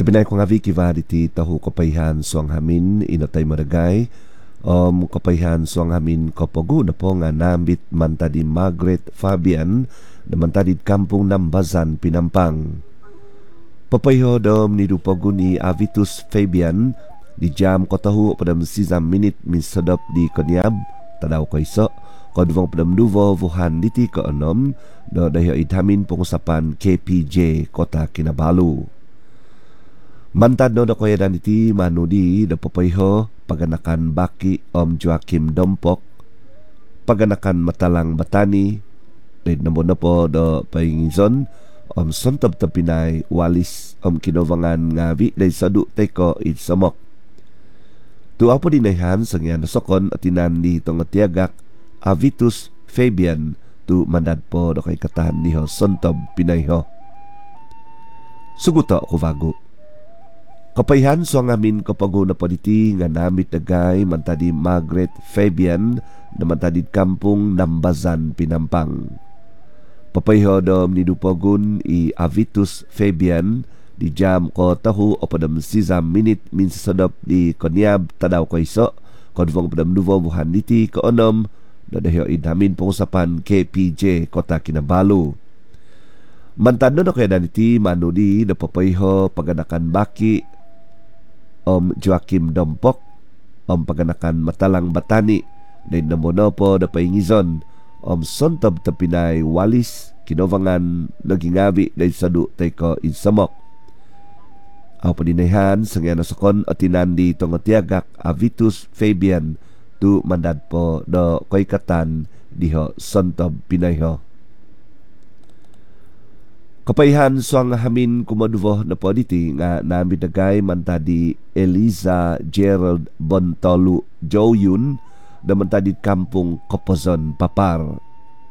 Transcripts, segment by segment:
Binay ko nga Vicky Varity tahu kapayhan suang hamin inatay maragay kapayhan suang hamin kapagu na po nga nambit mantadi Margaret Fabian na mantadid kampung Nambazan Pinampang. Papayho dom ni dupagu ni Avitus Fabian di jam kotahu padam sisam minit min sedap di Konyab tadaw kaiso kodvong padam duvo vuhan diti keenom do dahyo idhamin pengusapan KPJ Kota Kinabalu. Mantad no da koya dan iti manudi da papayho paganakan baki Om Joaquim Dompok paganakan matalang batani red namo na po da paingizon Om Sontob Tapinay walis Om Kinovangan ngavi day sadu teko itsamok tu apo dinayhan sangyan sokon atinan di tongatiagak Avitus Fabian tu mandad po da kay katahan niho Sontob Pinayho suguto ko vago. Kapayhan so ang amin kapago na paliti nga namit agay mantadi Margaret Fabian na mantadid kampung Nambazan Pinampang. Papayho dom ni dupagun i Avitus Fabian di jam ko tahu o padam sisam minit min sasadap di Konyab tadaw kaiso kodvong padam duvo buhan diti koonom na dahyo idhamin pengusapan KPJ Kota Kinabalu. Mantad no kaya daniti manudi na papayho paganakan baki Om Joaquim Dompok Om paganakan matalang batani din namono po da paingizon Om Sontob Tapinay walis Kinovangan nagingabi day sadu tayko insamok aw padinayhan sangyan nasakon atinan di tongatiagak Avitus Fabian tu mandad po do koykatan diho Sontob Pinayho. Kapayhan suang hamin kumaduvo na po diti nga namidagay mantadi Eliza Gerald Bontolu Joyun na mantadi kampung Kopozon Papar.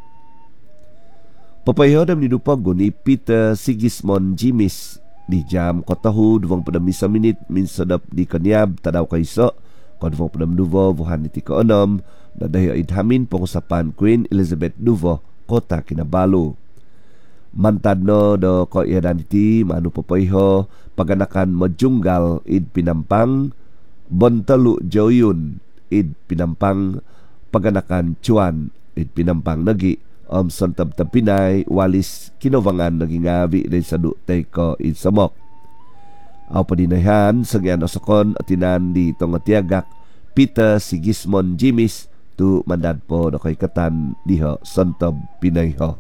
Papayho na nidupago ni Peter Sigismond Jimis di jam kotahu 20 minit min sadap di Kanyab tadaw kaiso kodvong padam duvo vuhan iti koonom na dahyo idhamin pengusapan Queen Elizabeth Duvo Kota Kinabalu. Mantad no do ko iadan iti manu papayho paganakan Majunggal id Pinampang Bontolu Joyun id Pinampang paganakan Chuan id Pinampang nagi Om Sontob Tapinay walis Kinovangan nagingabi day sadu tayko id samok aw padinahan sangyan osakon atinan di tongatiagak Peter Sigismond Jimis tu mandad po do kay katan diho Sontob Pinayho.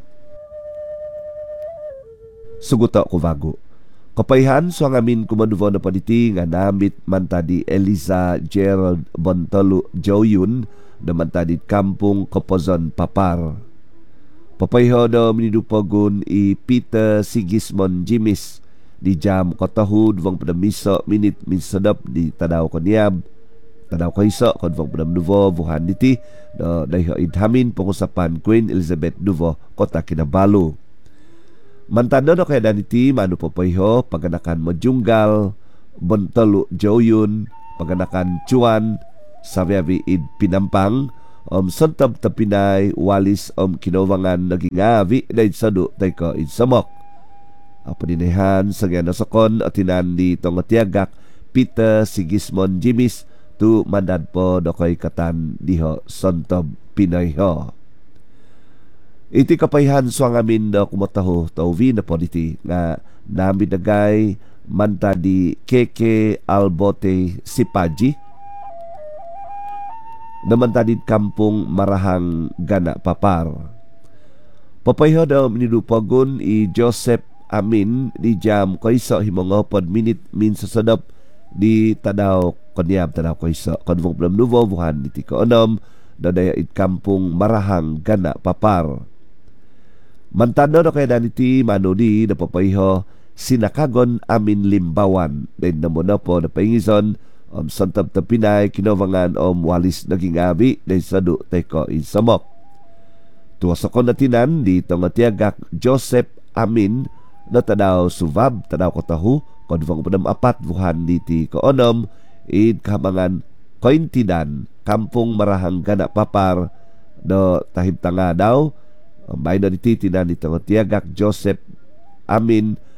Suguto ko vago. Kapayhan so ang amin kumaduvo na paliti nga namit mantadi Eliza Gerald Bontolu Joyun na mantadi kampung Kopozon Papar. Papayho do minidupagun i Peter Sigismond Jimis di jam kotahu 20 minit min sadap di tadaw Konyab tadaw kaiso kodvong padam duvo vuhan diti do dayho idhamin pengusapan Queen Elizabeth Duvo Kota Kinabalu. Mantado no kaya daniti manu papayho paganakan Majunggal Bontolu Joyun paganakan Chuan sabiabi id Pinampang Om Sontob Tapinay walis Om Kinovangan nagingavi day sadu tayko id samok apo dinahan sangyan nasakon atinan di tongatiagak Peter Sigismond Jimis tu mandad po dokoy katan diho Sontob Pinayho. Iti kapayhan so ang amin na kumataho tauvi na politi nga namidagay mantadi Keke Albote Sipaji na mantadid kampung Marahang Gana Papar. Papayho daw minidupagon i Joseph Amin di jam kaysa himongopod minit min sasadap di tadaw Konyab tadaw kaysa konvong plam nuvo buhan di tikoonom dadaya it kampung Marahang Gana Papar. Mantado na kaya daniti manudi na papayho sinakagon amin limbawan din na muna po na paingizon Om Sontob Tapinay Kinovangan Om walis nagingabi din sadu tayko insamok. Tuwasakon natinan di tongatiagak Joseph Amin na tadaw suvab tadaw kotahu konvong padam apat vuhan diti koonom id kahamangan Kointidan kampung Marahang Gana Papar do tahimtanga daw Bayan na dititinan itong tiagak Joseph Amin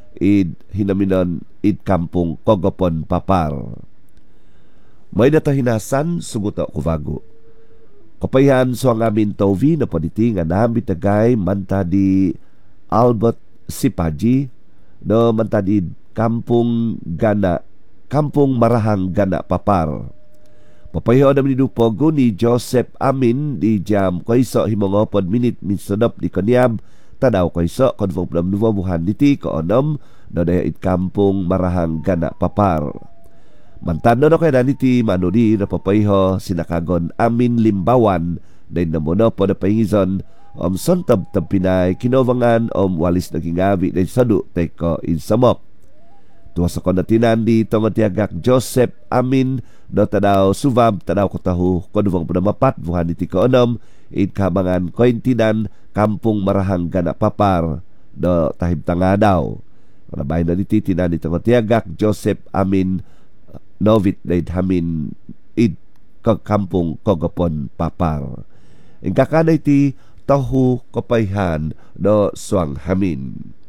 id hinaminon id kampung Kogopon Papar. May natahinasan suguta Kuvago. Kapayan so ang amin Tovi na paniti nga namin tagay manta di Albert Sipaji no manta di kampung Marahang Gana Papar. Papayo namin ni Dupogo ni Joseph Amin di jam kaysa himongopod minit minsunop di kanyab tanaw kaysa konfong plamnuwamuhan diti koonom no daya it kampung Marahang Gana Papar. Mantano na kaya naniti manudi na papayo sinakagon Amin Limbawan dahil namuno po na pahingizon sontab Pinay kinovangan walis nagingabi dahil sadu teko insamok. Tuwa sa konatinan di tomatiagak Joseph Amin no tanaw suvab tanaw kotahu konvong panamapat buhan iti koonom it kabangan kointinan kampung Marahang Gana Papar do tahib tanga daw. Nabahin na niti tinan ito tomatiagak Joseph Amin Novit dahil hamin id kampung Kogopon Papar. Ang kakanay ti tahu kapayhan do suang hamin.